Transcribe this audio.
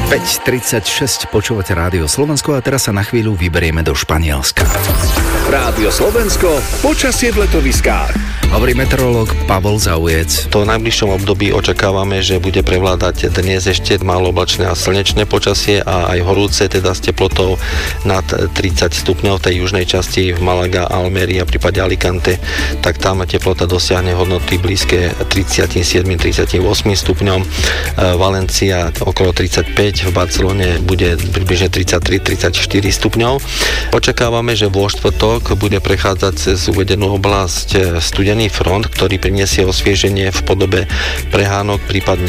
5:36 počúvate Rádio Slovensko a teraz sa na chvíľu vyberieme do Španielska. Rádio Slovensko, počasie v letoviskách. Hovorí meteorológ Pavol Zaujec. V najbližšom období očakávame, že bude prevládať dnes ešte málo oblačné a slnečné počasie a aj horúce, teda s teplotou nad 30 stupňov v tej južnej časti v Malaga, Almerii a prípade Alicante, tak tam teplota dosiahne hodnoty blízke 37-38 stupňom. Valencia okolo 35, v Barcelone bude približne 33-34 stupňov. Očakávame, že vo štvrtok bude prechádzať cez uvedenú oblasť studený front, ktorý prinesie osvieženie v podobe prehánok, prípadne